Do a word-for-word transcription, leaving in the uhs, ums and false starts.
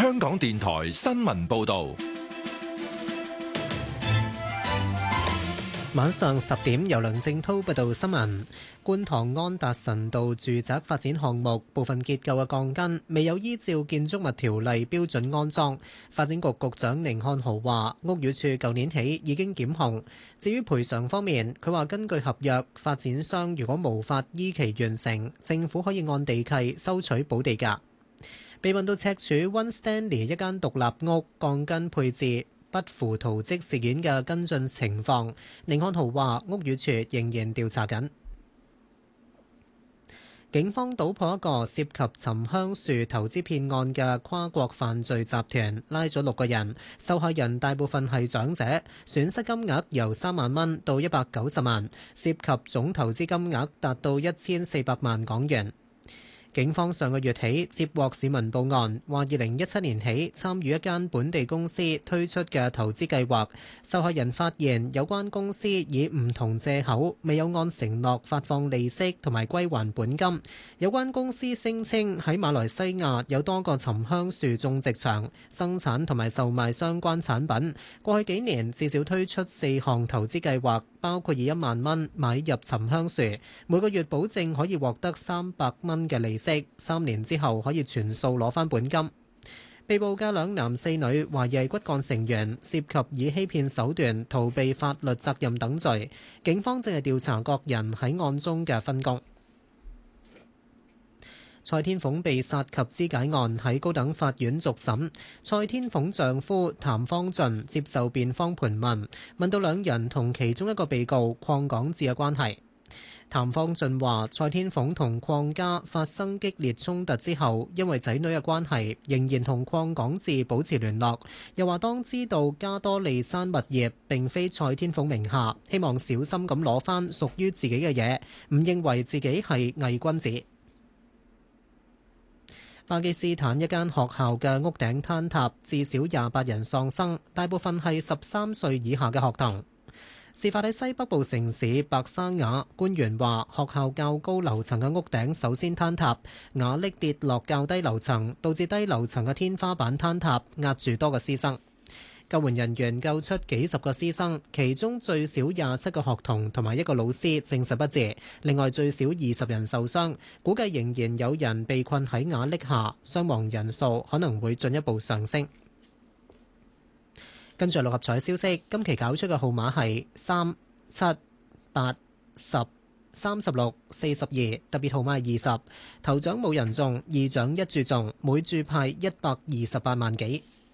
香港電台新聞報道。 晚上十點，由梁正濤報道新聞。觀塘安達臣道住宅發展項目部分結構嘅鋼筋未有依照建築物條例標準安裝。發展局局長寧漢豪話，屋宇署舊年起已經檢控。至於賠償方面，佢話根據合約，發展商如果無法依期完成，政府可以按地契收取補地價。被問到赤柱 One Stanley 一間獨立屋鋼筋配置不符圖則事件嘅跟進情況，寧漢豪話屋宇署仍然調查緊。警方搗破一個涉及沉香樹投資騙案嘅跨國犯罪集團，拉咗六個人，受害人大部分係長者，損失金額由三萬蚊到一百九十萬，涉及總投資金額達到一千四百萬港元。警方上個月起接獲市民報案，話二零一七年起參與一間本地公司推出嘅投資計劃，受害人發現有關公司以唔同藉口未有按承諾發放利息同埋歸還本金。有關公司聲稱喺馬來西亞有多個沉香樹種植場，生產同埋售賣相關產品。過去幾年至少推出四項投資計劃，包括以一萬蚊買入沉香樹，每個月保證可以獲得三百蚊嘅利息。三年之後可以全數攞返本金。被捕嘅兩男四女懷疑係骨幹成員，涉及以欺騙手段逃避法律責任等罪。警方正係調查各人喺案中嘅分工。蔡天鳳被殺及肢解案喺高等法院續審，蔡天鳳丈夫譚方俊接受辯方盤問，問到兩人同其中一個被告鄺港智嘅關係。譚方俊話：蔡天鳳同鄺家發生激烈衝突之後，因為仔女嘅關係，仍然同鄺港智保持聯絡。又話當知道加多利山物業並非蔡天鳳名下，希望小心咁攞返屬於自己嘅嘢，唔認為自己係偽君子。巴基斯坦一間學校嘅屋頂坍塌，至少廿八人喪生，大部分係十三歲以下嘅學童。事發喺西北部城市白沙瓦，官員話學校較高樓層嘅屋頂首先坍塌，瓦礫跌落較低樓層，導致低樓層嘅天花板坍塌，壓住多個師生。救援人員救出幾十個師生，其中最少廿七個學童同埋一個老師證實不治，另外最少二十人受傷，估計仍然有人被困喺瓦礫下，傷亡人數可能會進一步上升。跟住六合彩消息，今期搞出嘅號碼係三、七、八、十、三十六、四十二，特別號碼係二十。頭獎冇人中，二獎一注中，每注派一百二十八萬幾。